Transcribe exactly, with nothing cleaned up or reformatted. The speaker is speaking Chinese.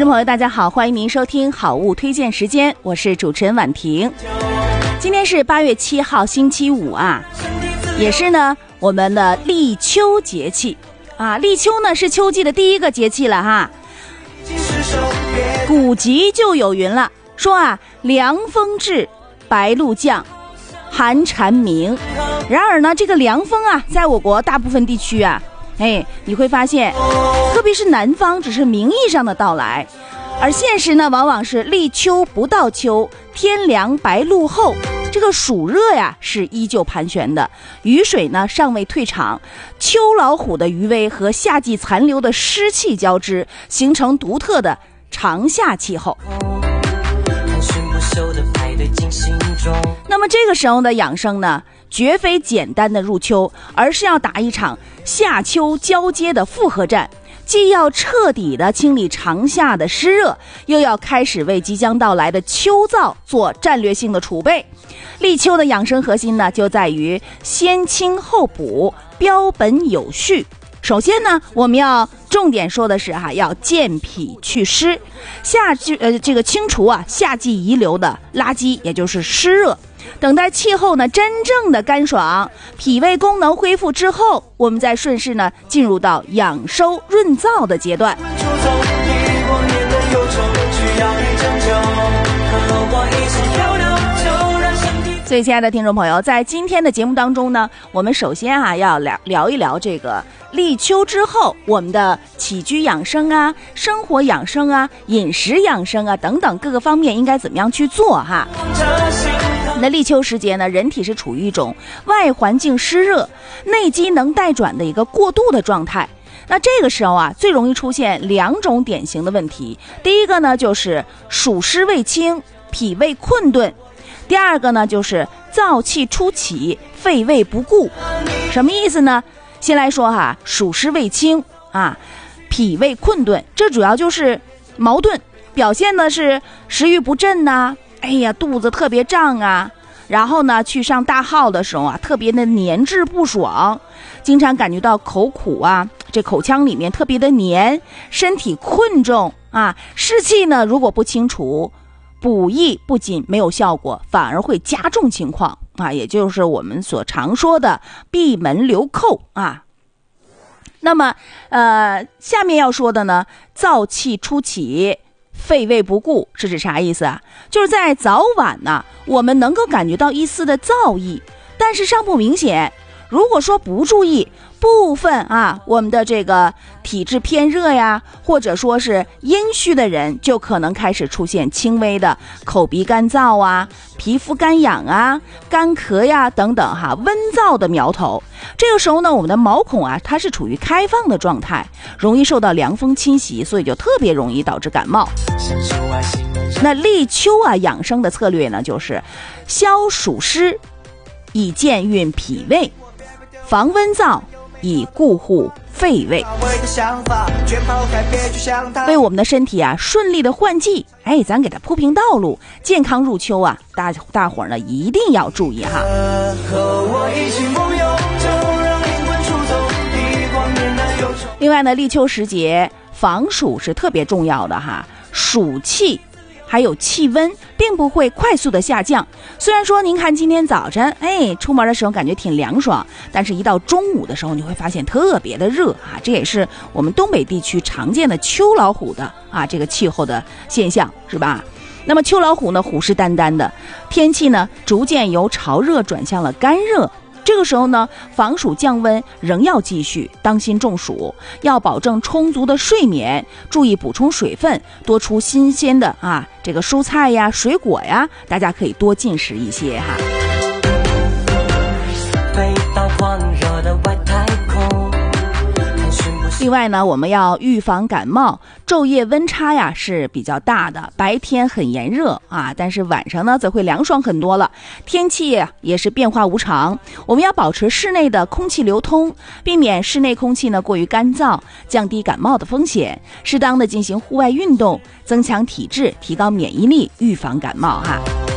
众朋友大家好，欢迎您收听好物推荐时间，我是主持人婉婷。今天是八月七号星期五啊，也是呢我们的立秋节气啊。立秋呢是秋季的第一个节气了哈。古籍就有云了，说啊，凉风至，白露降，寒蝉鸣。然而呢，这个凉风啊，在我国大部分地区啊，哎，你会发现，特别是南方，只是名义上的到来，而现实呢，往往是立秋不到秋，天凉白露后。这个暑热呀是依旧盘旋的，雨水呢尚未退场，秋老虎的余威和夏季残留的湿气交织，形成独特的长夏气候。那么这个时候的养生呢，绝非简单的入秋，而是要打一场夏秋交接的复合战，既要彻底的清理长夏的湿热，又要开始为即将到来的秋燥做战略性的储备。立秋的养生核心呢，就在于先清后补，标本有序。首先呢，我们要重点说的是哈，要健脾祛湿，夏季呃这个清除啊夏季遗留的垃圾，也就是湿热。等待气候呢真正的干爽，脾胃功能恢复之后，我们再顺势呢进入到养收润燥的阶段。所以亲爱的听众朋友，在今天的节目当中呢，我们首先啊要聊聊一聊这个立秋之后我们的起居养生啊、生活养生啊、饮食养生啊等等各个方面应该怎么样去做哈。那立秋时节呢，人体是处于一种外环境湿热、内机能待转的一个过渡的状态。那这个时候啊，最容易出现两种典型的问题。第一个呢，就是暑湿未清，脾胃困顿。第二个呢，就是燥气初起，肺胃不顾。什么意思呢？先来说哈，暑湿未清啊，脾胃困顿，这主要就是矛盾，表现呢是食欲不振呐、啊，哎呀，肚子特别胀啊，然后呢，去上大号的时候啊，特别的黏滞不爽，经常感觉到口苦啊，这口腔里面特别的黏，身体困重啊，湿气呢如果不清除，补益不仅没有效果，反而会加重情况啊，也就是我们所常说的闭门留寇啊。那么呃，下面要说的呢，燥气初起，肺胃不顾是指啥意思啊？就是在早晚呢，我们能够感觉到一丝的燥意，但是尚不明显。如果说不注意，部分啊，我们的这个体质偏热呀，或者说是阴虚的人，就可能开始出现轻微的口鼻干燥啊、皮肤干痒啊、干咳呀等等哈温燥的苗头。这个时候呢，我们的毛孔啊，它是处于开放的状态，容易受到凉风侵袭，所以就特别容易导致感冒。那立秋啊，养生的策略呢，就是消暑湿，以健运脾胃，防温燥，以固护肺胃，为我们的身体啊顺利的换季，哎，咱给它铺平道路，健康入秋啊，大大伙儿呢一定要注意哈。另外呢，立秋时节防暑是特别重要的哈，暑气还有气温并不会快速的下降。虽然说您看今天早晨哎出门的时候感觉挺凉爽，但是一到中午的时候你会发现特别的热啊，这也是我们东北地区常见的秋老虎的啊这个气候的现象，是吧？那么秋老虎呢，虎视眈眈的，天气呢逐渐由潮热转向了干热。这个时候呢，防暑降温仍要继续，当心中暑，要保证充足的睡眠，注意补充水分，多出新鲜的啊这个蔬菜呀、水果呀，大家可以多进食一些哈。飞到狂热的外太空。另外呢，我们要预防感冒，昼夜温差呀是比较大的，白天很炎热啊，但是晚上呢则会凉爽很多了。天气也是变化无常，我们要保持室内的空气流通，避免室内空气呢过于干燥，降低感冒的风险。适当的进行户外运动，增强体质，提高免疫力，预防感冒哈。